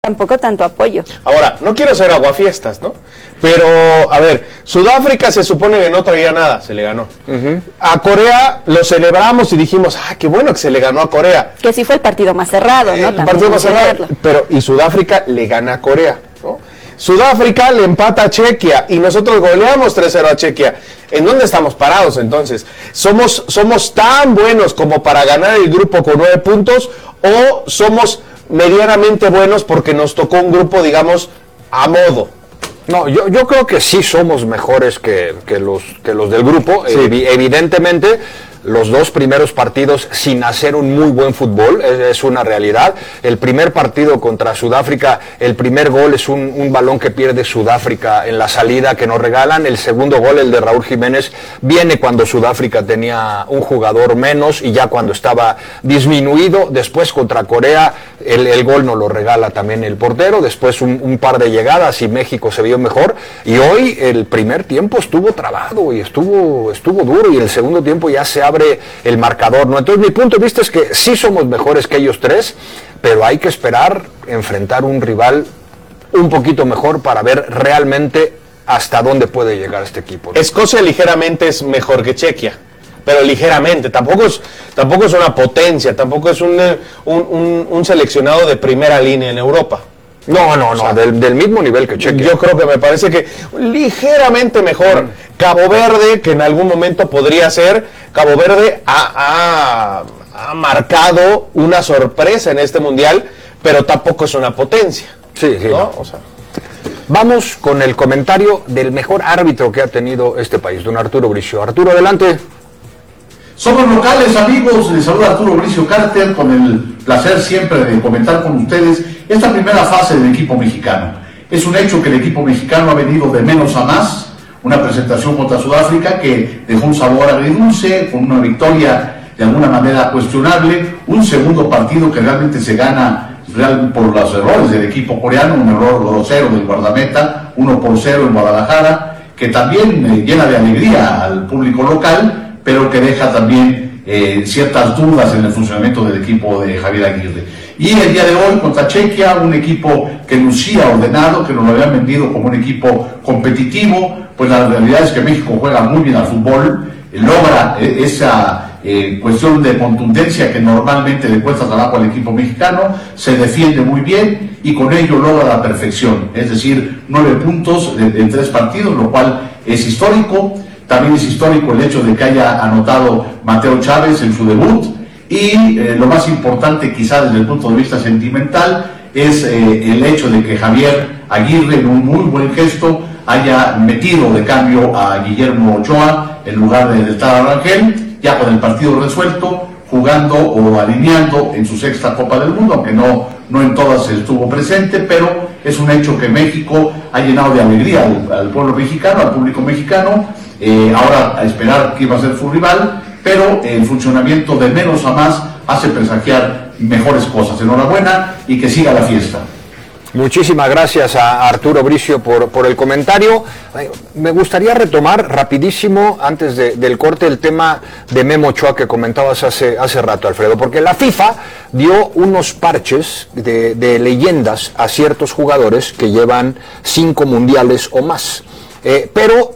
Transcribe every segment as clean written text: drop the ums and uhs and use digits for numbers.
tampoco tanto apoyo. Ahora, no quiero ser aguafiestas, ¿no? Pero, a ver, Sudáfrica se supone que no traía nada, se le ganó. A Corea lo celebramos y dijimos, qué bueno que se le ganó a Corea. Que sí fue el partido más cerrado, ¿no? El partido más cerrado, pero y Sudáfrica le gana a Corea, ¿no? Sudáfrica le empata a Chequia y nosotros goleamos 3-0 a Chequia. ¿En dónde estamos parados entonces? ¿Somos tan buenos como para ganar el grupo con 9 puntos o somos medianamente buenos porque nos tocó un grupo, digamos, a modo? No, yo creo que sí somos mejores que los del grupo. Sí. Evidentemente, los dos primeros partidos sin hacer un muy buen fútbol, es una realidad. El primer partido contra Sudáfrica, el primer gol es un balón que pierde Sudáfrica en la salida que nos regalan. El segundo gol, el de Raúl Jiménez, viene cuando Sudáfrica tenía un jugador menos y ya cuando estaba disminuido. Después contra Corea, el gol nos lo regala también el portero. Después un par de llegadas y México se vio mejor. Y hoy el primer tiempo estuvo trabado y estuvo duro, y el segundo tiempo ya se abre el marcador, ¿no? Entonces mi punto de vista es que sí somos mejores que ellos tres, pero hay que esperar enfrentar un rival un poquito mejor para ver realmente hasta dónde puede llegar este equipo, ¿no? Escocia ligeramente es mejor que Chequia, pero ligeramente, tampoco es una potencia, tampoco es un seleccionado de primera línea en Europa. No, o sea, del mismo nivel que Chequia. Yo creo que me parece que ligeramente mejor. Cabo Verde, que en algún momento podría ser, Cabo Verde ha marcado una sorpresa en este mundial, pero tampoco es una potencia. Sí, ¿no? No. O sea, vamos con el comentario del mejor árbitro que ha tenido este país, don Arturo Bricio. Arturo, adelante. Somos locales, amigos, les saluda Arturo Bricio Carter, con el placer siempre de comentar con ustedes esta primera fase del equipo mexicano. Es un hecho que el equipo mexicano ha venido de menos a más, una presentación contra Sudáfrica que dejó un sabor agridulce, con una victoria de alguna manera cuestionable, un segundo partido que realmente se gana por los errores del equipo coreano, un error grosero del guardameta, 1-0 en Guadalajara, que también llena de alegría al público local, pero que deja también ciertas dudas en el funcionamiento del equipo de Javier Aguirre. Y el día de hoy contra Chequia, un equipo que lucía ordenado, que nos lo habían vendido como un equipo competitivo, pues la realidad es que México juega muy bien al fútbol, logra esa cuestión de contundencia que normalmente le cuesta trabajo al equipo mexicano, se defiende muy bien y con ello logra la perfección, es decir, 9 puntos en 3 partidos, lo cual es histórico. También es histórico el hecho de que haya anotado Mateo Chávez en su debut y lo más importante quizá desde el punto de vista sentimental es el hecho de que Javier Aguirre en un muy buen gesto haya metido de cambio a Guillermo Ochoa en lugar del Tata Rangel, ya con el partido resuelto, jugando o alineando en su 6ª Copa del Mundo, aunque no en todas estuvo presente, pero es un hecho que México ha llenado de alegría al pueblo mexicano, al público mexicano. Ahora a esperar quién va a ser su rival, pero el funcionamiento de menos a más hace presagiar mejores cosas. Enhorabuena y que siga la fiesta. Muchísimas gracias a Arturo Bricio por el comentario. Me gustaría retomar rapidísimo, antes del corte, el tema de Memo Ochoa que comentabas hace rato, Alfredo, porque la FIFA dio unos parches de leyendas a ciertos jugadores que llevan 5 mundiales o más, pero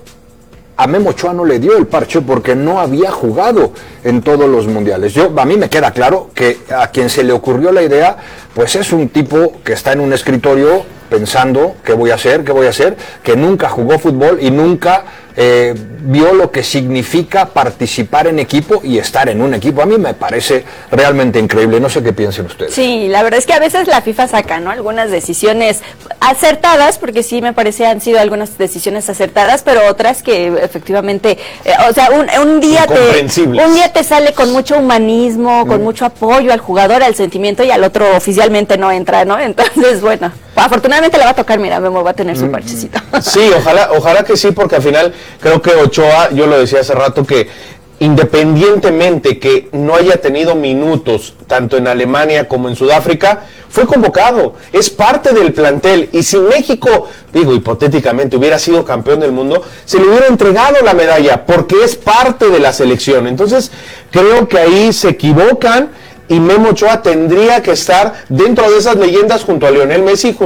a Memo Ochoa no le dio el parche porque no había jugado en todos los mundiales. A mí me queda claro que a quien se le ocurrió la idea, pues es un tipo que está en un escritorio pensando qué voy a hacer, que nunca jugó fútbol y nunca vio lo que significa participar en equipo y estar en un equipo. A mí me parece realmente increíble, no sé qué piensen ustedes. Sí, la verdad es que a veces la FIFA saca, ¿no?, algunas decisiones acertadas, porque sí me parece han sido algunas decisiones acertadas, pero otras que efectivamente, o sea, un día te sale con mucho humanismo, con mucho apoyo al jugador, al sentimiento, y al otro oficialmente no entra, ¿no? Entonces, bueno, afortunadamente le va a tocar, mira, Memo va a tener su parchecito. Sí, ojalá que sí, porque al final creo que Ochoa, yo lo decía hace rato, que independientemente que no haya tenido minutos tanto en Alemania como en Sudáfrica, fue convocado, es parte del plantel, y si México, digo hipotéticamente, hubiera sido campeón del mundo, se le hubiera entregado la medalla, porque es parte de la selección. Entonces creo que ahí se equivocan y Memo Ochoa tendría que estar dentro de esas leyendas junto a Lionel Messi,